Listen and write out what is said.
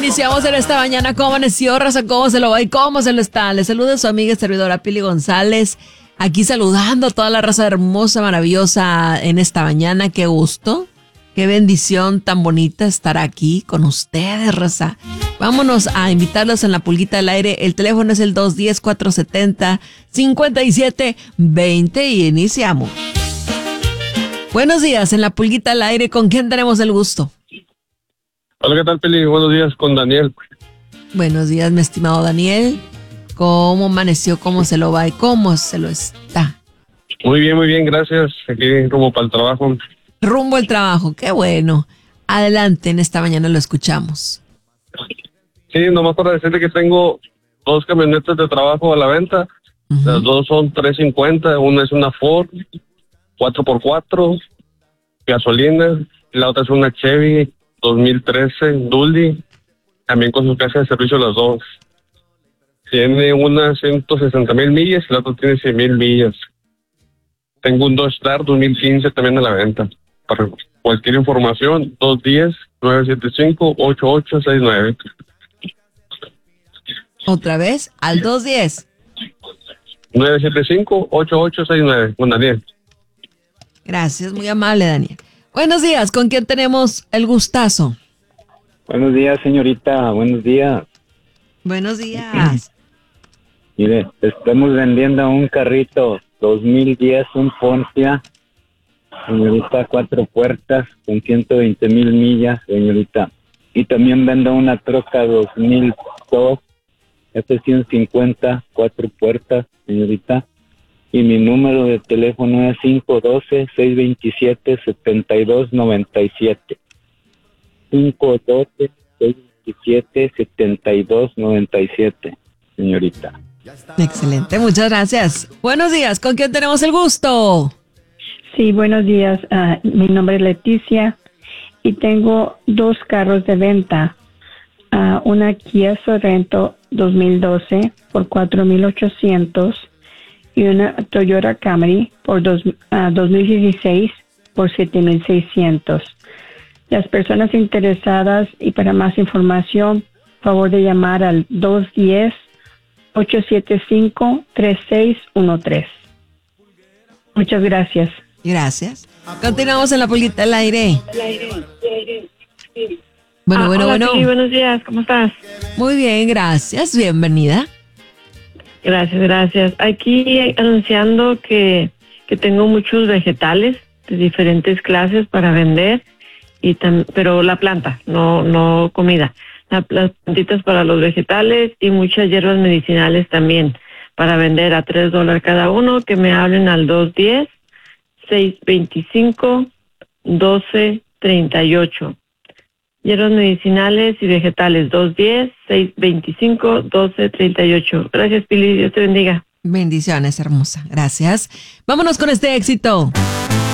iniciamos en esta mañana? ¿Cómo amaneció, raza? ¿Cómo se lo va y cómo se lo está? Les saluda su amiga y servidora Pili González, aquí saludando a toda la raza hermosa, maravillosa en esta mañana. Qué gusto, qué bendición tan bonita estar aquí con ustedes, raza. Vámonos a invitarlos en la pulguita del aire. El teléfono es el 210-470-5720 y iniciamos. Buenos días, en la pulguita del aire, ¿con quién tenemos el gusto? Hola, ¿qué tal, Pili? Buenos días, con Daniel. Buenos días, mi estimado Daniel. ¿Cómo amaneció? ¿Cómo se lo va y cómo se lo está? Muy bien, gracias. Aquí rumbo para el trabajo. Rumbo al trabajo, qué bueno. Adelante, en esta mañana lo escuchamos. Sí, nomás para decirle que tengo 2 camionetas de trabajo a la venta. Uh-huh. Las 2 son $350. Una es una Ford 4x4, gasolina. La otra es una Chevy 2013 Dully, también con su caja de servicio las 2. Tiene una 160,000 millas y la otra tiene 100,000 millas. Tengo un Dodge Dart 2015 también a la venta. Para cualquier información, 210-975-8869. ¿Otra vez? Al 210. 975-8869, con Daniel. Gracias, muy amable, Daniel. Buenos días, ¿con quién tenemos el gustazo? Buenos días, señorita, buenos días. Buenos días. Mire, estamos vendiendo un carrito 2010, un Pontiac, señorita, 4 puertas con 120,000 millas, señorita. Y también vendo una troca 2002, F-150, 4 puertas, señorita. Y mi número de teléfono es 512-627-7297. 512-627-7297, señorita. Excelente, muchas gracias. Buenos días, ¿con quién tenemos el gusto? Sí, buenos días. Mi nombre es Leticia y tengo 2 carros de venta. Una Kia Sorento 2012 por $4,800 y una Toyota Camry por 2016 por $7,600. Las personas interesadas y para más información, favor de llamar al 210-875-3613. Muchas gracias. Gracias. Continuamos en la pulguita al aire. Bueno. Sí, buenos días, ¿cómo estás? Muy bien, gracias. Bienvenida. Gracias. Aquí anunciando que tengo muchos vegetales de diferentes clases para vender, pero la planta, no comida. Las plantitas para los vegetales y muchas hierbas medicinales también para vender a $3 cada uno. Que me hablen al 210-625-1238. Hierbas medicinales y vegetales, 210-625-1238. Gracias, Pili, Dios te bendiga. Bendiciones, hermosa. Gracias. Vámonos con este éxito.